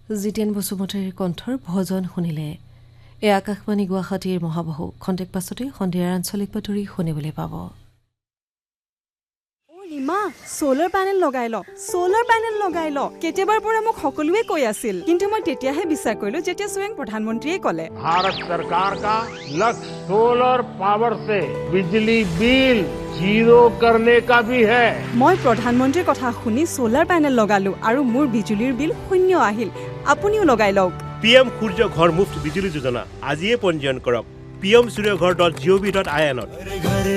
জিতেন বসুমতাৰীৰ কণ্ঠৰ ভজন শুনিলে এই আকাশবাণী গুৱাহাটীৰ মহাবাহু খন্তেক পাছতে সন্ধিয়াৰ আঞ্চলিক বাতৰি শুনিবলৈ পাব ৰীমা সোলাৰ পেনেল লগাই ল কেতিয়াবাৰ পৰা মোক সকলোৱে কৈ আছিল কিন্তু মই তেতিয়াহে বিশ্বাস কৰিলো যেতিয়া স্বয়ং প্ৰধানমন্ত্ৰীয়ে ক'লে भारत सरकार का लक्ष्य सोलर पावर से बिजली बिल जीरो करने का भी है মই প্ৰধানমন্ত্ৰীৰ কথা শুনি সোলাৰ পেনেল লগালো আৰু মোৰ বিজুলীৰ বিল শূন্য আহিল আপুনিও লগাই লওক PM সূৰ্য ঘৰ মুফ্ত বিজুলী যোজনা আজিয়ে পঞ্জীয়ন কৰক pmsuryaghar.gov.in